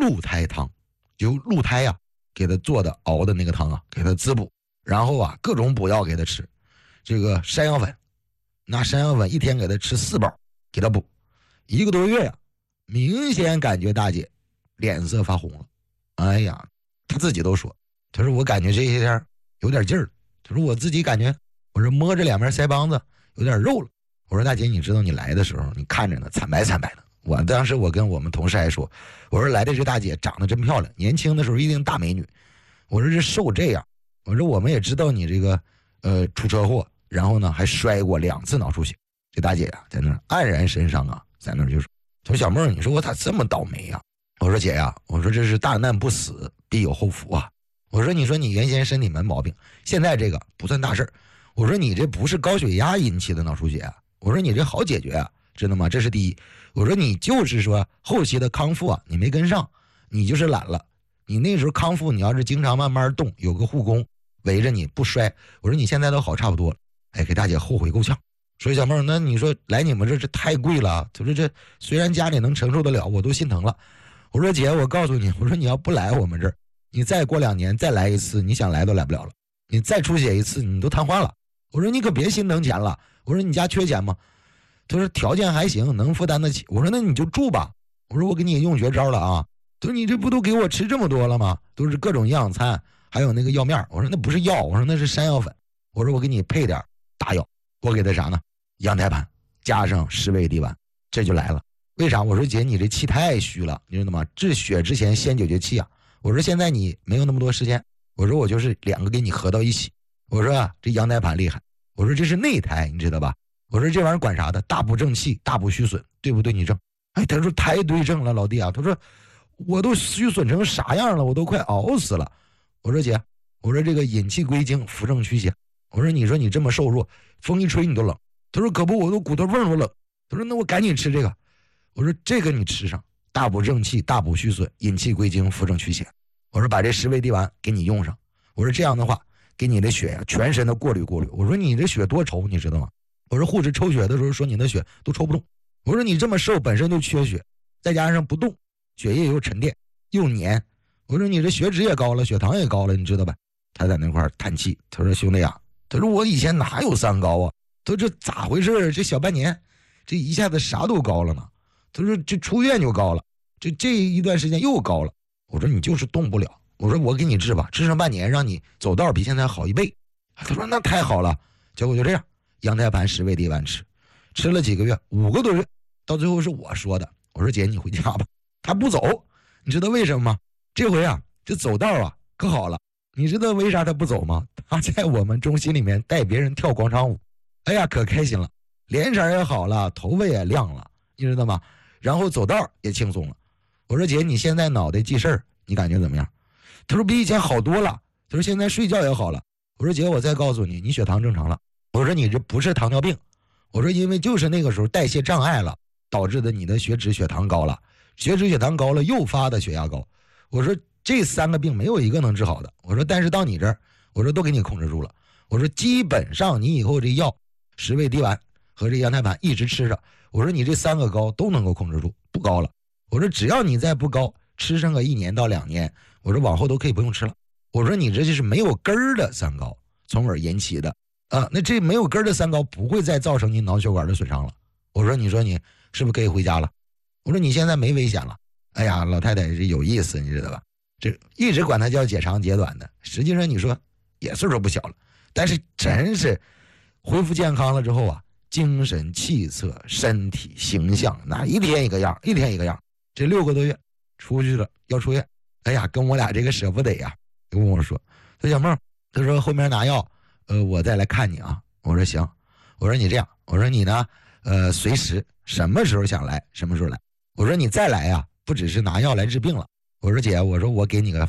鹿胎汤，就鹿胎呀、给他做的熬的那个汤啊，给他滋补，然后啊各种补药给他吃。这个山药粉，拿山药粉一天给他吃4包，给他补1个多月呀、明显感觉大姐脸色发红了。哎呀，他自己都说，他说我感觉这些天有点劲儿，他说我自己感觉，我说摸着两边腮帮子有点肉了。我说大姐，你知道你来的时候你看着呢惨白惨白的。我当时我跟我们同事还说，我说来的这大姐长得真漂亮，年轻的时候一定大美女。我说这瘦这样，我说我们也知道你这个出车祸，然后呢还摔过2次脑出血。这大姐呀、在那黯然神伤啊，在那就说，他说小妹儿，你说我咋这么倒霉呀？我说姐呀、我说这是大难不死必有后福啊。我说你说你原先身体没毛病，现在这个不算大事儿。我说你这不是高血压引起的脑出血啊，我说你这好解决啊，知道吗？这是第一。我说你就是说后期的康复啊，你没跟上，你就是懒了。你那时候康复，你要是经常慢慢动，有个护工围着你不摔，我说你现在都好差不多了。哎，给大姐后悔够呛。说小妹儿，那你说来你们这太贵了，他说这虽然家里能承受得了，我都心疼了。我说姐，我告诉你，我说你要不来我们这儿，你再过2年再来一次，你想来都来不了了。你再出血一次，你都瘫痪了。我说你可别心疼钱了。我说你家缺钱吗？他说条件还行，能负担得起。我说那你就住吧。我说我给你用绝招了啊。他说你这不都给我吃这么多了吗？都是各种营养餐，还有那个药面。我说那不是药，我说那是山药粉。我说我给你配点大药，我给他啥呢？羊胎盘加上10味地丸，这就来了。为啥？我说姐，你这气太虚了，你知道吗？治血之前先解决气啊。我说现在你没有那么多时间，我说我就是2个给你合到一起。我说啊，这羊胎盘厉害，我说这是内胎，你知道吧？我说这玩意儿管啥的？大补正气，大补虚损，对不对？你正？哎，他说太对症了，老弟啊。他说我都虚损成啥样了，我都快熬死了。我说姐，我说这个引气归经，扶正驱邪。我说你说你这么瘦弱，风一吹你都冷。他说可不，我都骨头缝都冷。他说那我赶紧吃这个。我说这个你吃上，大补正气，大补虚损，引气归经，扶正驱邪。我说把这10味地丸给你用上。我说这样的话，给你的血呀全身的过滤过滤。我说你这血多稠，你知道吗？我说护士抽血的时候说你的血都抽不动。我说你这么瘦本身就缺血，再加上不动，血液又沉淀又黏。我说你这血脂也高了，血糖也高了，你知道吧？他在那块叹气，他说兄弟啊，他说我以前哪有3高啊？他说这咋回事？这小半年，这一下子啥都高了呢。他说这出院就高了，这一段时间又高了。我说你就是动不了。我说我给你治吧，治上半年，让你走道比现在好1倍。他说那太好了。结果就这样，羊胎盘10味地丸吃了几个月，5个多月，到最后是我说的。我说姐你回家吧。他不走，你知道为什么吗？这回啊，这走道啊可好了。你知道为啥他不走吗？他在我们中心里面带别人跳广场舞，哎呀可开心了，脸色也好了，头发也亮了，你知道吗？然后走道也轻松了。我说姐，你现在脑袋记事儿，你感觉怎么样？他说比以前好多了。他说现在睡觉也好了。我说姐，我再告诉你，你血糖正常了。我说你这不是糖尿病。我说因为就是那个时候代谢障碍了，导致的你的血脂血糖高了，血脂血糖高了诱发的血压高。我说这3个病没有一个能治好的。我说但是到你这儿，我说都给你控制住了。我说基本上你以后这药10味地丸和这羊胎盘一直吃着，我说你这3个高都能够控制住，不高了。我说只要你再不高，吃上个1年到2年，我说往后都可以不用吃了。我说你这就是没有根儿的3高，从而引起的啊，那这没有根儿的3高不会再造成你脑血管的损伤了。我说你说你是不是可以回家了？我说你现在没危险了。哎呀，老太太是有意思，你知道吧？这一直管她叫解长解短的，实际上你说也岁数不小了，但是真是恢复健康了之后啊，精神气色身体形象那一天一个样，一天一个样。这6个多月出去了要出院，哎呀跟我俩这个舍不得呀。跟我说说小妹，他说后面拿药我再来看你啊。我说行。我说你这样，我说你呢随时什么时候想来什么时候来。我说你再来呀不只是拿药来治病了。我说姐，我说我给你个